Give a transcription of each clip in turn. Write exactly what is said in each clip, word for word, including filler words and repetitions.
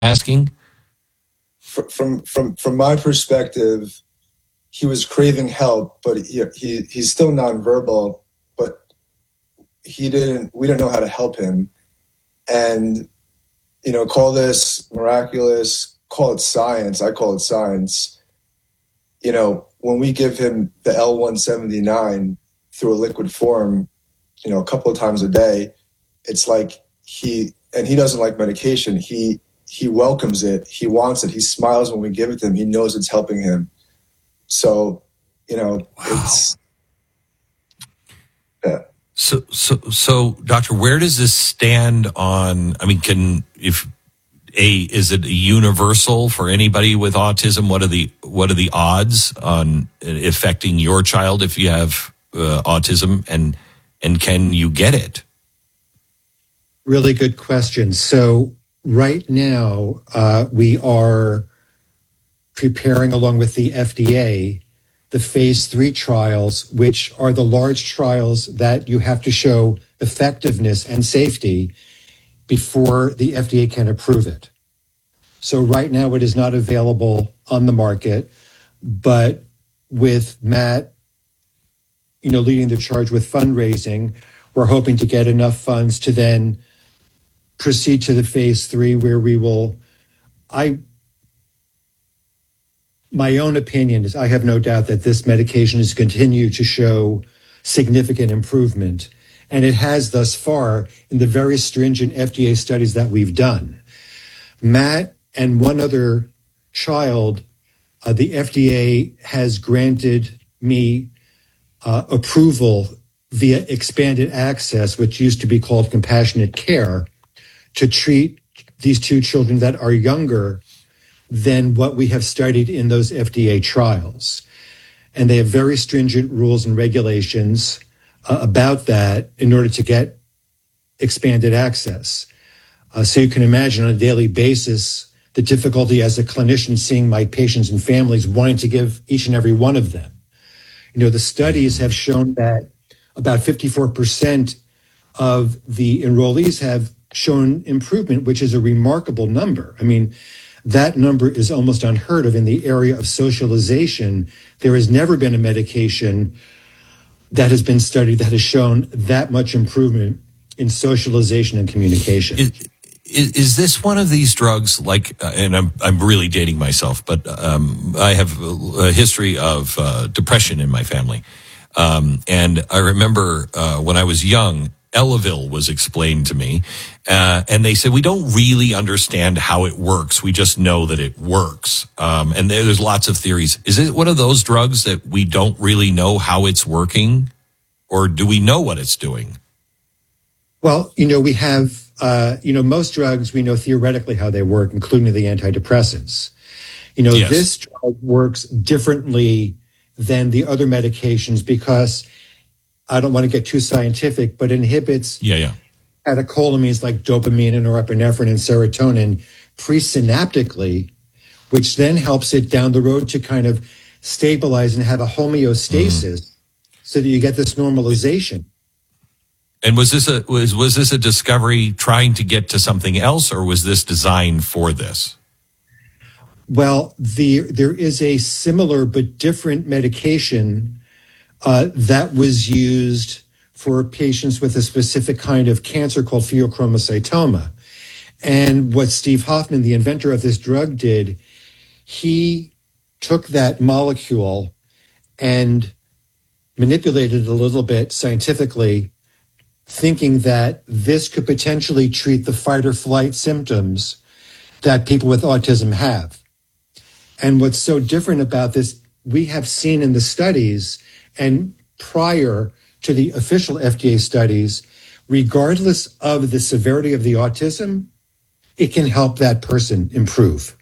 asking? From from from my perspective, he was craving help, but he, he he's still nonverbal. But he didn't. We don't know how to help him, and you know, call this miraculous, call it science. I call it science. You know, when we give him the L one seventy-nine through a liquid form, you know, a couple of times a day, it's like he and he doesn't like medication. He He welcomes it. He wants it. He smiles when we give it to him. He knows it's helping him. So, you know, wow. it's yeah. So, so, so, Doctor, where does this stand on? I mean, can if a is it universal for anybody with autism? What are the what are the odds on affecting your child if you have uh, autism, and and can you get it? Really good question. So. Right now, uh, we are preparing, along with the F D A, the phase three trials, which are the large trials that you have to show effectiveness and safety before the F D A can approve it. So right now, it is not available on the market, but with Matt, you know, leading the charge with fundraising, we're hoping to get enough funds to then proceed to the phase three, where we will, I, my own opinion is I have no doubt that this medication is continue to show significant improvement. And it has thus far in the very stringent F D A studies that we've done. Matt and one other child, uh, the F D A has granted me uh, approval via expanded access, which used to be called compassionate care, to treat these two children that are younger than what we have studied in those F D A trials. And they have very stringent rules and regulations uh, about that in order to get expanded access. Uh, so you can imagine on a daily basis the difficulty as a clinician seeing my patients and families wanting to give each and every one of them. You know, the studies have shown that about fifty-four percent of the enrollees have shown improvement, which is a remarkable number. I mean, that number is almost unheard of in the area of socialization. There has never been a medication that has been studied that has shown that much improvement in socialization and communication. Is, is, is this one of these drugs like, uh, and I'm I'm really dating myself, but um, I have a, a history of uh, depression in my family. Um, and I remember uh, when I was young, Elavil was explained to me, uh, and they said, we don't really understand how it works. We just know that it works. Um, and there, there's lots of theories. Is it one of those drugs that we don't really know how it's working, or do we know what it's doing? Well, you know, we have, uh, you know, most drugs, we know theoretically how they work, including the antidepressants. You know, yes. This drug works differently than the other medications because I don't want to get too scientific, but inhibits yeah, yeah. catecholamines like dopamine and norepinephrine and serotonin presynaptically, which then helps it down the road to kind of stabilize and have a homeostasis mm. so that you get this normalization. And was this a was was this a discovery trying to get to something else, or was this designed for this? Well, the there is a similar but different medication Uh, that was used for patients with a specific kind of cancer called pheochromocytoma. And what Steve Hoffman, the inventor of this drug, did, he took that molecule and manipulated it a little bit scientifically, thinking that this could potentially treat the fight or flight symptoms that people with autism have. And what's so different about this, we have seen in the studies and prior to the official F D A studies, regardless of the severity of the autism, it can help that person improve.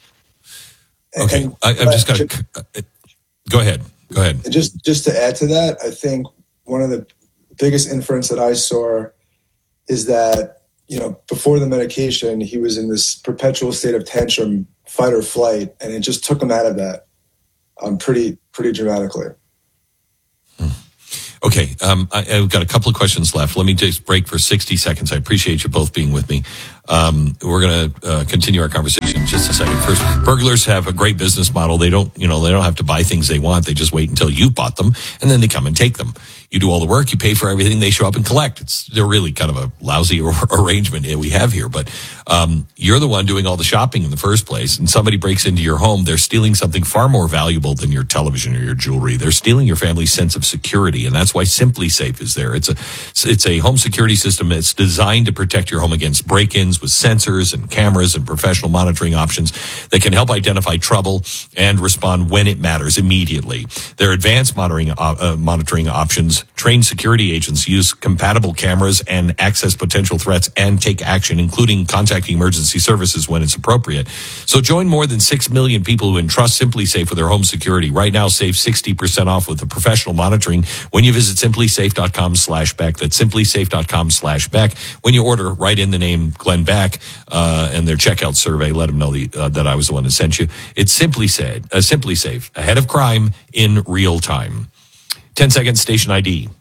Okay, and, I, I've just got to uh, go ahead. Go ahead. Just, just to add to that, I think one of the biggest inference that I saw is that, you know, before the medication, he was in this perpetual state of tantrum, fight or flight, and it just took him out of that um, pretty, pretty dramatically. Okay, um, I, I've got a couple of questions left. Let me just break for sixty seconds. I appreciate you both being with me. Um, we're going to uh, continue our conversation in just a second. First, burglars have a great business model. They don't, you know, they don't have to buy things they want. They just wait until you bought them, and then they come and take them. You do all the work, you pay for everything, they show up and collect. It's they're really kind of a lousy arrangement we have here. But um, you're the one doing all the shopping in the first place, and somebody breaks into your home. They're stealing something far more valuable than your television or your jewelry. They're stealing your family's sense of security, and that's why SimpliSafe is there. It's a it's a home security system that's designed to protect your home against break-ins with sensors and cameras and professional monitoring options that can help identify trouble and respond when it matters immediately. Their advanced monitoring uh, monitoring options train security agents use compatible cameras and access potential threats and take action, including contacting emergency services when it's appropriate. So join more than six million people who entrust SimpliSafe with their home security. Right now, save sixty percent off with the professional monitoring when you visit simplysafe.com slash Beck. That's simplysafe.com slash Beck. When you order, write in the name Glenn Beck uh, and their checkout survey. Let them know the, uh, that I was the one that sent you. It's SimpliSafe, uh, SimpliSafe, ahead of crime in real time. ten seconds, station I D.